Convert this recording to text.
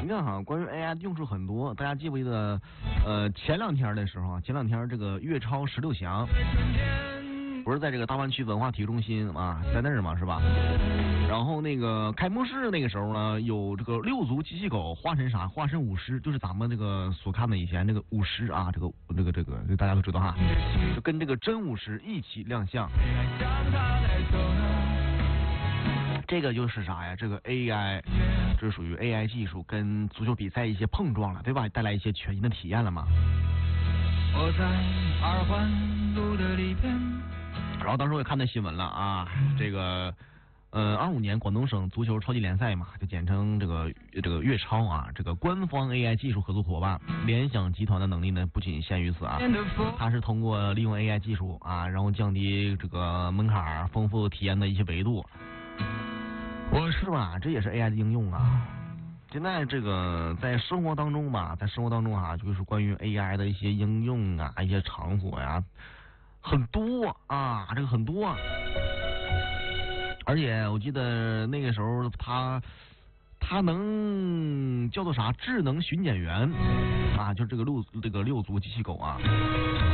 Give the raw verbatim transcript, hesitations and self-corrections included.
你看哈，关于 A I 的用处很多，大家记不记得？呃，前两天的时候啊，前两天这个粤超十六强，不是在这个大湾区文化体育中心啊，在那儿嘛，是吧？然后那个开幕式那个时候呢，有这个六足机器狗化身啥？化身舞狮，就是咱们这个所看的以前那个舞狮啊，这个这个这个，这个、大家都知道哈，就跟这个真舞狮一起亮相。这个就是啥呀？这个 A I， 这是属于 A I 技术跟足球比赛一些碰撞了，对吧？带来一些全新的体验了嘛。我在二环路的里边。然后当时我也看到新闻了啊，这个呃，二五年广东省足球超级联赛嘛，就简称这个这个粤超啊，这个官方 A I 技术合作伙伴联想集团的能力呢，不仅限于此啊，它是通过利用 A I 技术啊，然后降低这个门槛，丰富体验的一些维度。我是吧，这也是 A I 的应用啊。现在这个在生活当中吧，在生活当中啊，就是关于 A I 的一些应用啊，一些场所呀、啊，很多啊，这个很多。而且我记得那个时候他他能叫做啥智能巡检员啊，就这个六这个六足机器狗啊。